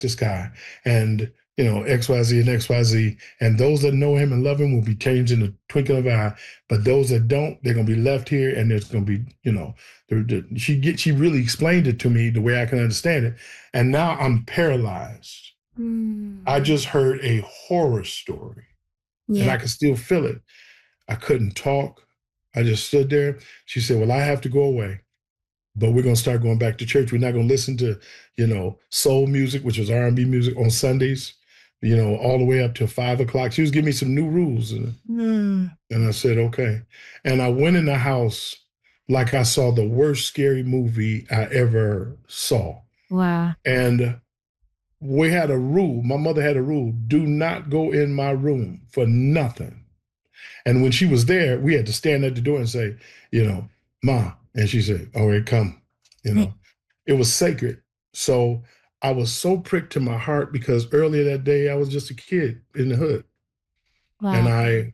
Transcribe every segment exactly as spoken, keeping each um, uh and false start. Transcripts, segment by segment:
this guy. And, you know, X Y Z and X Y Z. And those that know him and love him will be changed in the twinkling of an eye. But those that don't, they're going to be left here, and there's going to be, you know, they're, they're, she get, she really explained it to me the way I can understand it. And now I'm paralyzed. Mm. I just heard a horror story, Yeah. and I can still feel it. I couldn't talk. I just stood there. She said, well, I have to go away, but we're going to start going back to church. We're not going to listen to, you know, soul music, which was R and B music on Sundays, you know, all the way up till five o'clock. She was giving me some new rules. And, Mm. and I said, okay. And I went in the house like I saw the worst scary movie I ever saw. Wow. And we had a rule. My mother had a rule: do not go in my room for nothing. And when she was there, we had to stand at the door and say, you know, Ma. And she said, all right, come. You know, it was sacred. So I was so pricked to my heart because earlier that day, I was just a kid in the hood. Wow. And I,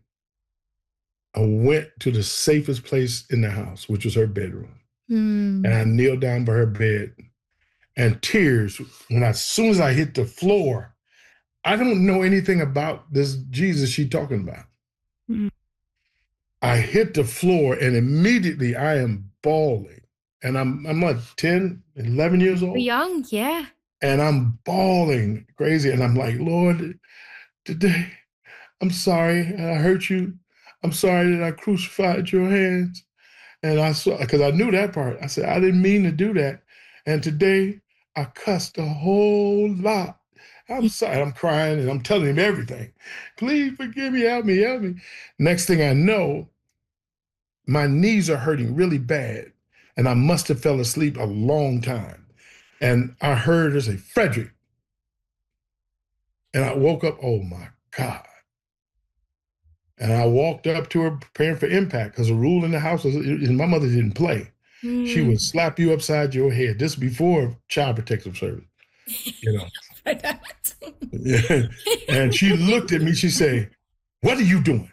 I went to the safest place in the house, which was her bedroom. Mm. And I kneeled down by her bed. And tears, when I, as soon as I hit the floor, I don't know anything about this Jesus she's talking about. Mm. I hit the floor, and immediately I am bawling. And I'm, I'm like ten, eleven years old. Young, yeah. And I'm bawling crazy. And I'm like, Lord, today, I'm sorry I hurt you. I'm sorry that I crucified your hands. And I saw, because I knew that part. I said, I didn't mean to do that. And today, I cussed a whole lot. I'm sorry. I'm crying, and I'm telling him everything. Please forgive me. Help me. Help me. Next thing I know, my knees are hurting really bad. And I must have fell asleep a long time. And I heard her say, Frederick. And I woke up, oh my God. And I walked up to her preparing for impact, because the rule in the house was, my mother didn't play. Mm. She would slap you upside your head. This before Child Protective Service, you know. Yeah. And she looked at me, she said, what are you doing?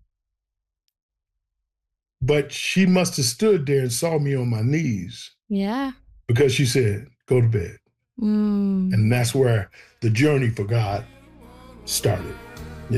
But she must have stood there and saw me on my knees. Yeah. Because she said, go to bed. Mm. And that's where the journey for God started.